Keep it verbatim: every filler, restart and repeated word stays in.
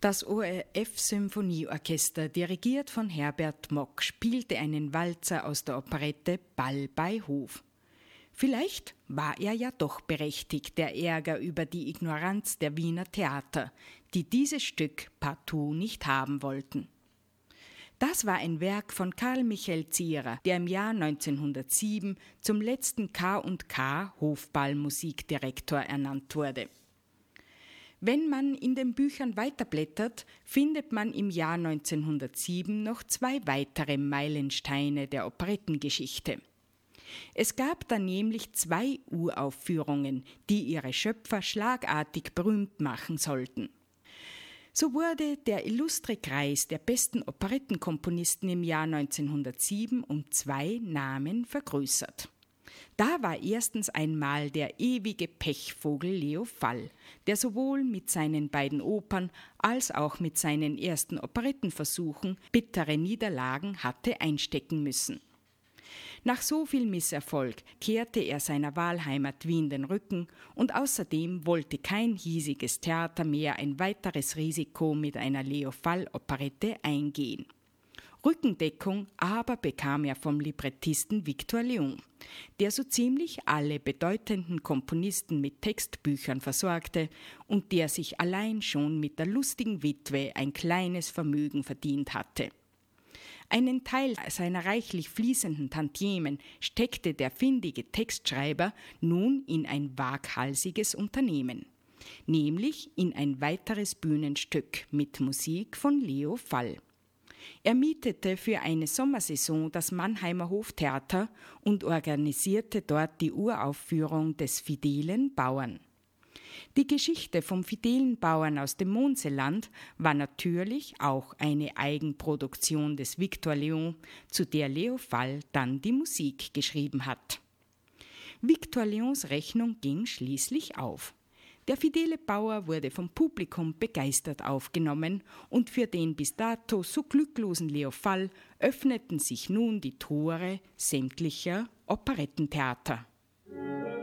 Das O R F-Symphonieorchester, dirigiert von Herbert Mock, spielte einen Walzer aus der Operette Ball bei Hof. Vielleicht war er ja doch berechtigt, der Ärger über die Ignoranz der Wiener Theater, die dieses Stück partout nicht haben wollten. Das war ein Werk von Karl Michael Zierer, der im Jahr neunzehnhundertsieben zum letzten K und K Hofballmusikdirektor ernannt wurde. Wenn man in den Büchern weiterblättert, findet man im Jahr neunzehnhundertsieben noch zwei weitere Meilensteine der Operettengeschichte. Es gab dann nämlich zwei Uraufführungen, die ihre Schöpfer schlagartig berühmt machen sollten. So wurde der illustre Kreis der besten Operettenkomponisten im Jahr neunzehnhundertsieben um zwei Namen vergrößert. Da war erstens einmal der ewige Pechvogel Leo Fall, der sowohl mit seinen beiden Opern als auch mit seinen ersten Operettenversuchen bittere Niederlagen hatte einstecken müssen. Nach so viel Misserfolg kehrte er seiner Wahlheimat Wien den Rücken und außerdem wollte kein hiesiges Theater mehr ein weiteres Risiko mit einer Leo Fall-Operette eingehen. Rückendeckung aber bekam er vom Librettisten Victor Leon, der so ziemlich alle bedeutenden Komponisten mit Textbüchern versorgte und der sich allein schon mit der lustigen Witwe ein kleines Vermögen verdient hatte. Einen Teil seiner reichlich fließenden Tantiemen steckte der findige Textschreiber nun in ein waghalsiges Unternehmen, nämlich in ein weiteres Bühnenstück mit Musik von Leo Fall. Er mietete für eine Sommersaison das Mannheimer Hoftheater und organisierte dort die Uraufführung des Fidelen Bauern. Die Geschichte vom fidelen Bauern aus dem Mohnseeland war natürlich auch eine Eigenproduktion des Victor Leon, zu der Leo Fall dann die Musik geschrieben hat. Victor Leons Rechnung ging schließlich auf. Der fidele Bauer wurde vom Publikum begeistert aufgenommen und für den bis dato so glücklosen Leo Fall öffneten sich nun die Tore sämtlicher Operettentheater.